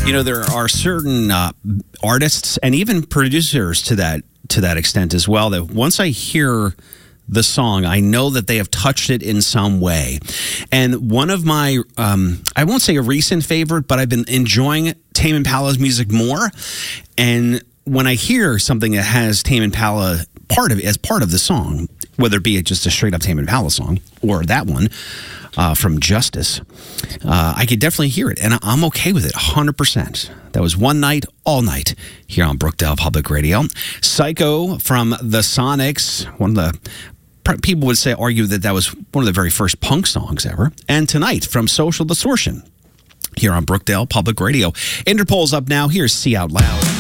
There are certain artists and even producers to that extent as well, that once I hear the song, I know that they have touched it in some way. And one of my, I won't say a recent favorite, but I've been enjoying Tame Impala's music more. And when I hear something that has Tame Impala as part of the song, whether it be just a straight up Tame Impala song or that one from Justice, I could definitely hear it, and I'm okay with it 100%. That was One Night, All Night here on Brookdale Public Radio. Psycho from the Sonics, one of the people would argue that was one of the very first punk songs ever. And Tonight from Social Distortion here on Brookdale Public Radio. Interpol's up now. Here's See Out Loud.